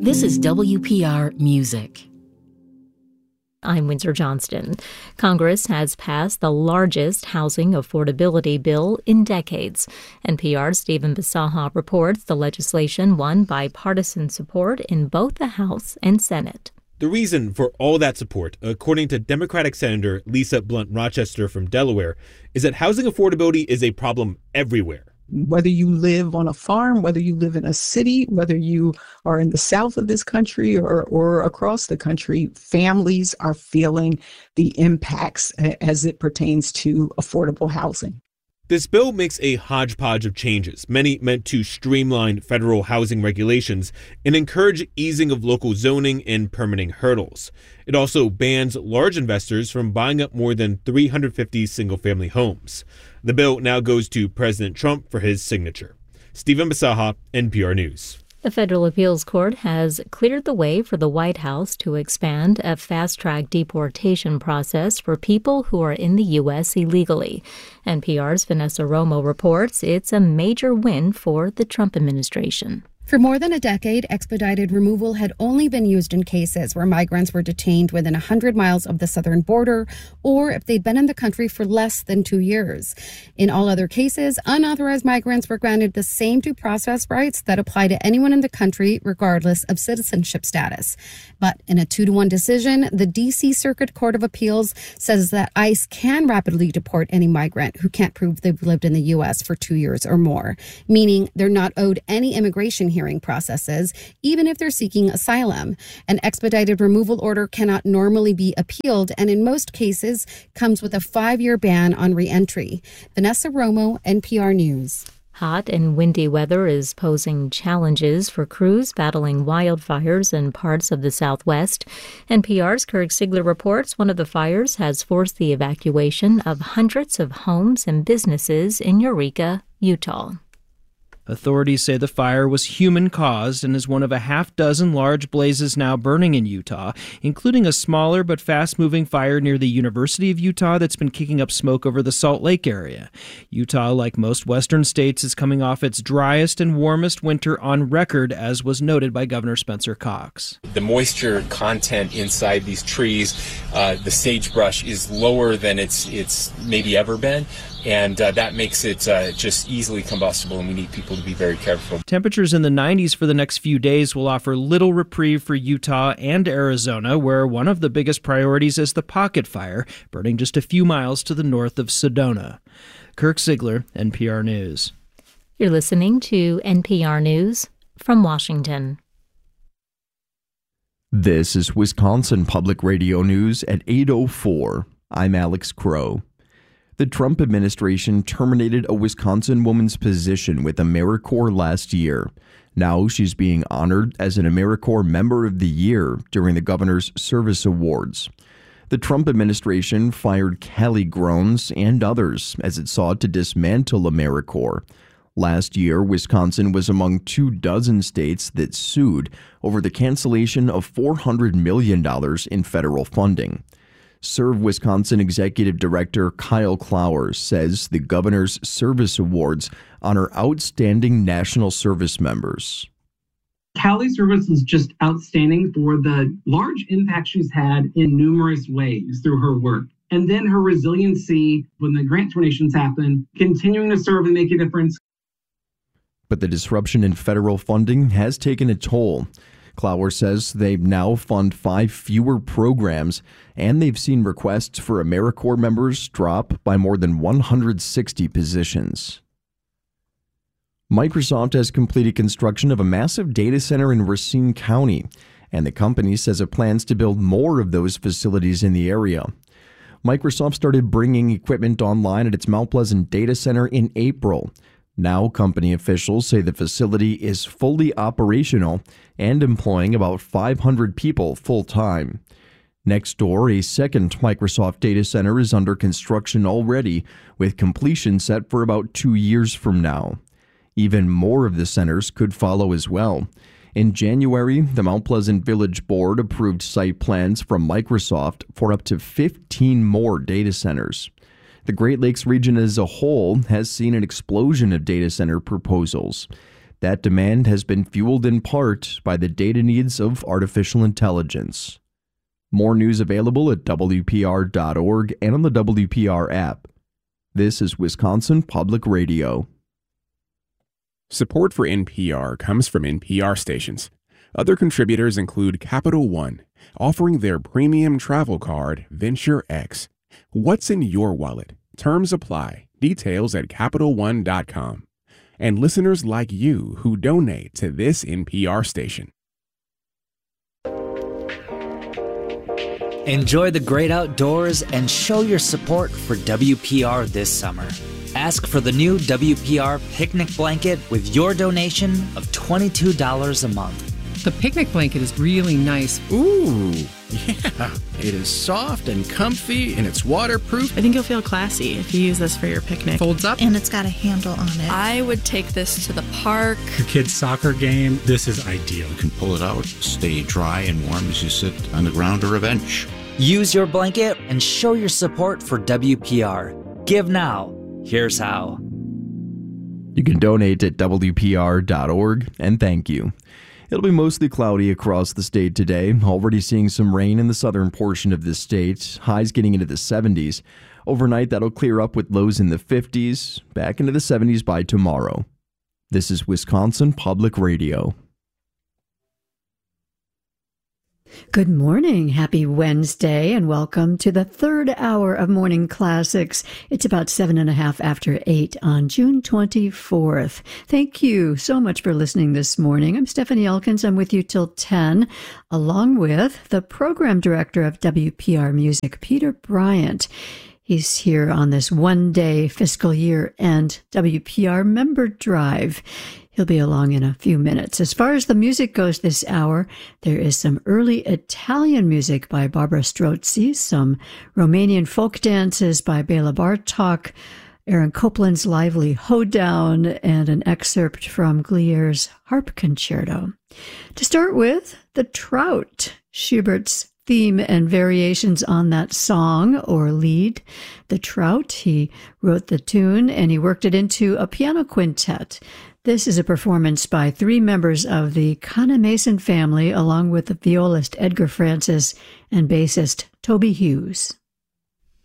This is WPR Music. I'm Windsor Johnston. Congress has passed the largest housing affordability bill in decades. NPR's Stephen Bisaha reports the legislation won bipartisan support in both the House and Senate. The reason for all that support, according to Democratic Senator Lisa Blunt Rochester from Delaware, is that housing affordability is a problem everywhere. Whether you live on a farm, whether you live in a city, whether you are in the south of this country or across the country, families are feeling the impacts as it pertains to affordable housing. This bill makes a hodgepodge of changes, many meant to streamline federal housing regulations and encourage easing of local zoning and permitting hurdles. It also bans large investors from buying up more than 350 single-family homes. The bill now goes to President Trump for his signature. Stephen Bisaha, NPR News. The Federal Appeals Court has cleared the way for the White House to expand a fast-track deportation process for people who are in the U.S. illegally. NPR's Vanessa Romo reports it's a major win for the Trump administration. For more than a decade, expedited removal had only been used in cases where migrants were detained within 100 miles of the southern border or if they'd been in the country for less than 2 years. In all other cases, unauthorized migrants were granted the same due process rights that apply to anyone in the country, regardless of citizenship status. But in a 2-1 decision, the D.C. Circuit Court of Appeals says that ICE can rapidly deport any migrant who can't prove they've lived in the U.S. for 2 years or more, meaning they're not owed any immigration hearing processes, even if they're seeking asylum. An expedited removal order cannot normally be appealed and in most cases comes with a 5-year ban on re-entry. Vanessa Romo, NPR News. Hot and windy weather is posing challenges for crews battling wildfires in parts of the Southwest. NPR's Kirk Siegler reports one of the fires has forced the evacuation of hundreds of homes and businesses in Eureka, Utah. Authorities say the fire was human-caused and is one of a half-dozen large blazes now burning in Utah, including a smaller but fast-moving fire near the University of Utah that's been kicking up smoke over the Salt Lake area. Utah, like most western states, is coming off its driest and warmest winter on record, as was noted by Governor Spencer Cox. The moisture content inside these trees, the sagebrush, is lower than it's maybe ever been. And that makes it just easily combustible, and we need people to be very careful. Temperatures in the 90s for the next few days will offer little reprieve for Utah and Arizona, where one of the biggest priorities is the Pocket Fire, burning just a few miles to the north of Sedona. Kirk Siegler, NPR News. You're listening to NPR News from Washington. This is Wisconsin Public Radio News at 8:04. I'm Alex Crow. The Trump administration terminated a Wisconsin woman's position with AmeriCorps last year. Now she's being honored as an AmeriCorps Member of the Year during the Governor's Service Awards. The Trump administration fired Kelly Groans and others as it sought to dismantle AmeriCorps. Last year, Wisconsin was among 24 states that sued over the cancellation of $400 million in federal funding. Serve Wisconsin Executive Director Kyle Clowers says the Governor's Service Awards honor outstanding national service members. Callie's service is just outstanding for the large impact she's had in numerous ways through her work. And then her resiliency when the grant donations happen, continuing to serve and make a difference. But the disruption in federal funding has taken a toll. Clowers says they now fund 5 fewer programs, and they've seen requests for AmeriCorps members drop by more than 160 positions. Microsoft has completed construction of a massive data center in Racine County, and the company says it plans to build more of those facilities in the area. Microsoft started bringing equipment online at its Mount Pleasant data center in April. Now, company officials say the facility is fully operational and employing about 500 people full-time. Next door, a second Microsoft data center is under construction already, with completion set for about 2 years from now. Even more of the centers could follow as well. In January, the Mount Pleasant Village Board approved site plans from Microsoft for up to 15 more data centers. The Great Lakes region as a whole has seen an explosion of data center proposals. That demand has been fueled in part by the data needs of artificial intelligence. More news available at WPR.org and on the WPR app. This is Wisconsin Public Radio. Support for NPR comes from NPR stations. Other contributors include Capital One, offering their premium travel card, Venture X. What's in your wallet? Terms apply. Details at CapitalOne.com. And listeners like you who donate to this NPR station. Enjoy the great outdoors and show your support for WPR this summer. Ask for the new WPR picnic blanket with your donation of $22 a month. The picnic blanket is really nice. Ooh, yeah. It is soft and comfy and it's waterproof. I think you'll feel classy if you use this for your picnic. Folds up. And it's got a handle on it. I would take this to the park. Your kid's soccer game, this is ideal. You can pull it out, stay dry and warm as you sit on the ground or a bench. Use your blanket and show your support for WPR. Give now. Here's how. You can donate at WPR.org, and thank you. It'll be mostly cloudy across the state today. Already seeing some rain in the southern portion of the state. Highs getting into the 70s. Overnight, that'll clear up with lows in the 50s. Back into the 70s by tomorrow. This is Wisconsin Public Radio. Good morning. Happy Wednesday, and welcome to the third hour of Morning Classics. It's about 7:30 after 8 on June 24th. Thank you so much for listening this morning. I'm Stephanie Elkins. I'm with you till 10, along with the program director of WPR Music, Peter Bryant. He's here on this one-day fiscal year end WPR member drive. He'll be along in a few minutes. As far as the music goes this hour, there is some early Italian music by Barbara Strozzi, some Romanian folk dances by Bela Bartok, Aaron Copland's lively hoedown, and an excerpt from Glier's harp concerto. To start with, The Trout, Schubert's theme and variations on that song or lead. The Trout, he wrote the tune and he worked it into a piano quintet. This is a performance by three members of the Kana Mason family, along with the violist Edgar Francis and bassist Toby Hughes.